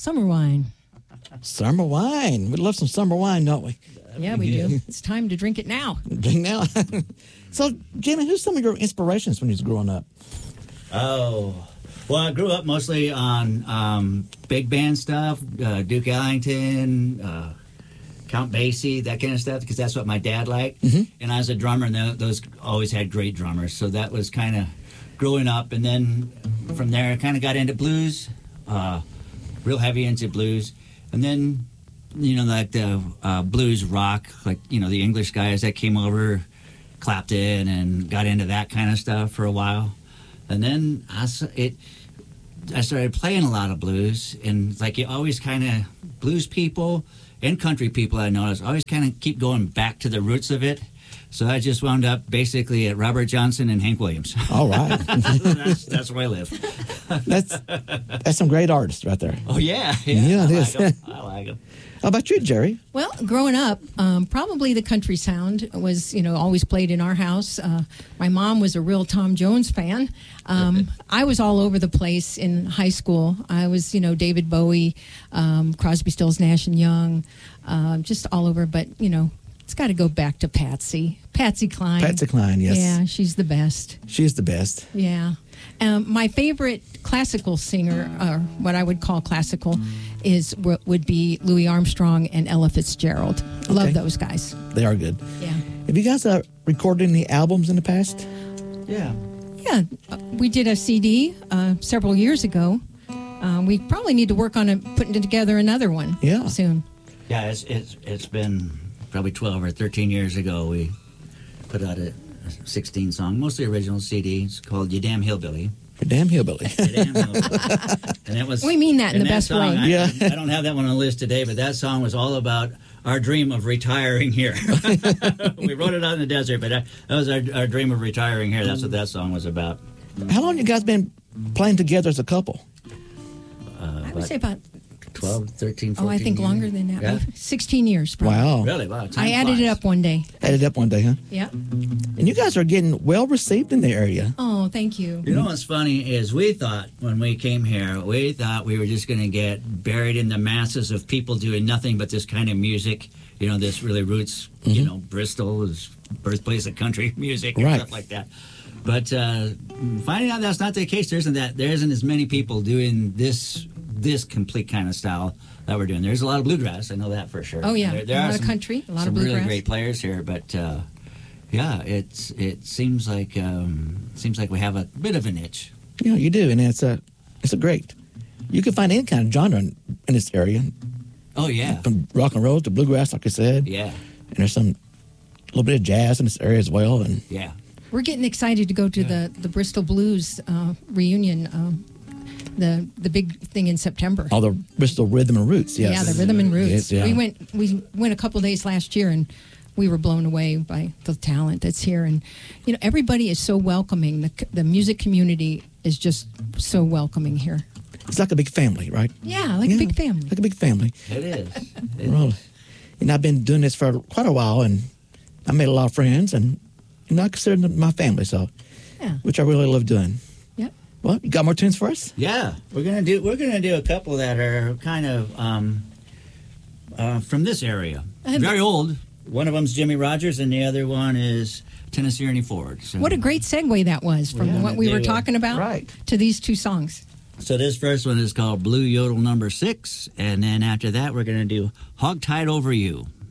Summer wine. Summer wine. We love some summer wine, don't we? Yeah, we do. It's time to drink it now. Drink now. So, Jimmy, who's some of your inspirations when you was growing up? Oh, well, I grew up mostly on big band stuff, Duke Ellington, Count Basie, that kind of stuff, because that's what my dad liked. Mm-hmm. And I was a drummer, and those always had great drummers. So that was kind of growing up. And then from there, I kind of got into blues, real heavy into blues. And then, like the blues rock, like, the English guys that came over, Clapton, and got into that kind of stuff for a while. And then I started playing a lot of blues, and like you always kind of, blues people and country people I noticed always kind of keep going back to the roots of it. So I just wound up basically at Robert Johnson and Hank Williams. All right. that's where I live. That's some great artists right there. Oh, yeah. Yeah, it is. I like them. How about you, Jerry? Well, growing up, probably the country sound was, always played in our house. My mom was a real Tom Jones fan. I was all over the place in high school. I was, David Bowie, Crosby, Stills, Nash and Young, just all over. But, it's got to go back to Patsy Cline. Patsy Cline, yes. Yeah, she's the best. She's the best. Yeah. My favorite classical singer, or what I would call classical, would be Louis Armstrong and Ella Fitzgerald. Okay. Love those guys. They are good. Yeah. Have you guys recorded any albums in the past? Yeah. Yeah. We did a CD several years ago. We probably need to work on putting together another one soon. Yeah, it's been probably 12 or 13 years ago we put out a 16-song, mostly original CD. It's called You Damn Hillbilly. You Damn Hillbilly. You Damn Hillbilly. And it was, we mean that in the best song, way. I don't have that one on the list today, but that song was all about our dream of retiring here. We wrote it out in the desert, but that was our dream of retiring here. That's what that song was about. How long you guys been playing together as a couple? I would say about 12, 13, 14 I think years. longer than that. Yeah. 16 years, probably. Wow. Really? Wow. I added it up one day. Added up one day, huh? Yeah. And you guys are getting well received in the area. Oh, thank you. You know what's funny is we thought when we came here, we thought we were just going to get buried in the masses of people doing nothing but this kind of music. This really roots, Bristol is birthplace of country music and stuff like that. But finding out that's not the case, there isn't as many people doing this complete kind of style that we're doing. There's a lot of bluegrass, I know that for sure. Oh yeah, there a are lot of country, a lot of some bluegrass. really great players here, but it seems like we have a bit of a niche. Yeah, you do, and it's a great. You can find any kind of genre in this area. Oh yeah, from rock and roll to bluegrass, like I said. Yeah, and there's a little bit of jazz in this area as well. And yeah, we're getting excited to go to the Bristol Blues reunion. The big thing in September. Oh, the Bristol Rhythm and Roots, yes. Yeah, the Rhythm and Roots. Yes, yeah. We went a couple days last year, and we were blown away by the talent that's here. And everybody is so welcoming. The music community is just so welcoming here. It's like a big family, right? Yeah, like a big family. Like a big family. It is. Really. And I've been doing this for quite a while, and I made a lot of friends, and I consider them my family, so which I really love doing. Well, you got more tunes for us? Yeah, we're gonna do a couple that are kind of from this area, very old. One of them's Jimmy Rogers, and the other one is Tennessee Ernie Ford. So, what a great segue that was from what we were talking about to these two songs. So this first one is called Blue Yodel Number 6, and then after that we're gonna do Hog Tied Over You.